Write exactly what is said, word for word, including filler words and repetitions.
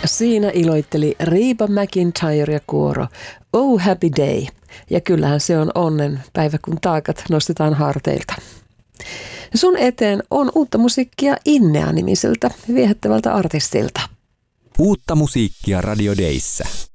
Siinä iloitteli Reba McEntire ja kuoro Oh Happy Day. Ja kyllähän se on onnen päivä, kun taakat nostetaan harteilta. Sun eteen on uutta musiikkia Innea-nimiseltä viehättävältä artistilta. Uutta musiikkia Radio Dayssä.